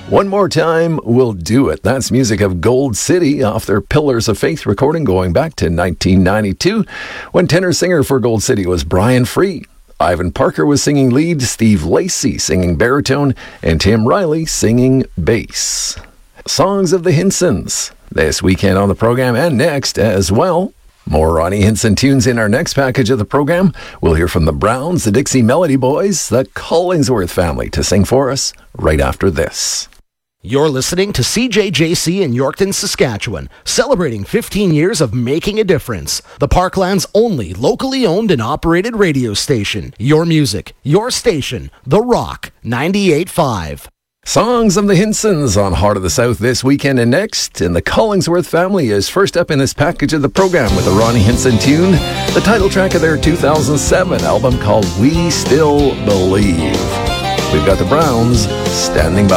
One More Time Will Do It. That's music of Gold City off their Pillars of Faith recording going back to 1992 when tenor-singer for Gold City was Brian Free. Ivan Parker was singing lead, Steve Lacey singing baritone, and Tim Riley singing bass. Songs of the Hinsons this weekend on the program and next as well. More Ronnie Hinson tunes in our next package of the program. We'll hear from the Browns, the Dixie Melody Boys, the Collingsworth family to sing for us right after this. You're listening to CJJC in Yorkton, Saskatchewan, celebrating 15 years of making a difference. The Parkland's only locally owned and operated radio station. Your music, your station, The Rock 98.5. Songs of the Hinsons on Heart of the South this weekend and next. And the Collingsworth family is first up in this package of the program with a Ronnie Hinson tune, the title track of their 2007 album called We Still Believe. We've got the Browns standing by.